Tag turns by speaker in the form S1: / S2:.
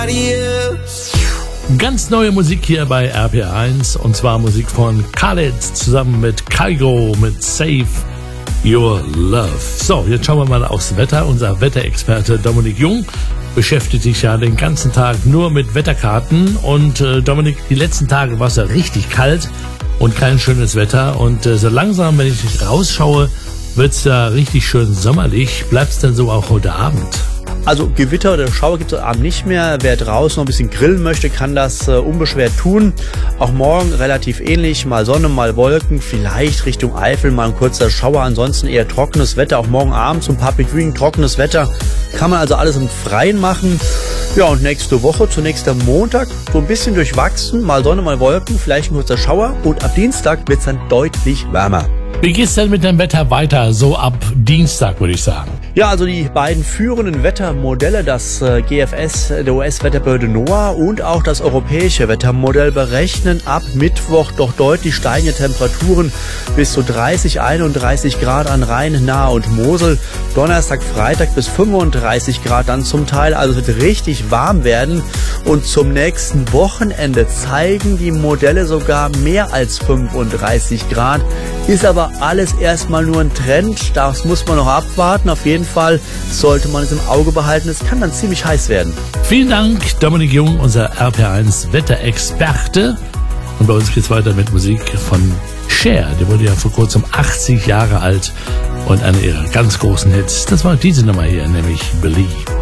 S1: Ganz neue Musik hier bei RPR1 und zwar Musik von Khaled zusammen mit Kygo mit Save Your Love. So, jetzt schauen wir mal aufs Wetter. Unser Wetterexperte Dominik Jung beschäftigt sich ja den ganzen Tag nur mit Wetterkarten und Dominik, die letzten Tage war es ja richtig kalt und kein schönes Wetter und so langsam, wenn ich rausschaue, wird es ja richtig schön sommerlich. Bleibt es denn so auch heute Abend?
S2: Also Gewitter oder Schauer gibt es heute Abend nicht mehr. Wer draußen noch ein bisschen grillen möchte, kann das unbeschwert tun. Auch morgen relativ ähnlich. Mal Sonne, mal Wolken. Vielleicht Richtung Eifel mal ein kurzer Schauer. Ansonsten eher trockenes Wetter. Auch morgen Abend zum Public Viewing trockenes Wetter. Kann man also alles im Freien machen. Ja, und nächste Woche, zunächst am Montag, so ein bisschen durchwachsen. Mal Sonne, mal Wolken. Vielleicht ein kurzer Schauer. Und ab Dienstag wird es dann deutlich wärmer.
S1: Wie geht's denn mit dem Wetter weiter? So ab Dienstag, würde ich sagen.
S2: Ja, also die beiden führenden Wettermodelle, das GFS der US-Wetterbehörde NOAA und auch das europäische Wettermodell berechnen ab Mittwoch doch deutlich steigende Temperaturen bis zu 30, 31 Grad an Rhein, Nahe und Mosel. Donnerstag, Freitag bis 35 Grad dann zum Teil. Also es wird richtig warm werden. Und zum nächsten Wochenende zeigen die Modelle sogar mehr als 35 Grad. Ist aber alles erstmal nur ein Trend. Das muss man noch abwarten. Auf jeden Fall sollte man es im Auge behalten. Es kann dann ziemlich heiß werden.
S1: Vielen Dank, Dominik Jung, unser RPR1 Wetterexperte. Und bei uns geht's weiter mit Musik von Cher. Die wurde ja vor kurzem 80 Jahre alt und eine ihrer ganz großen Hits. Das war diese Nummer hier, nämlich Believe.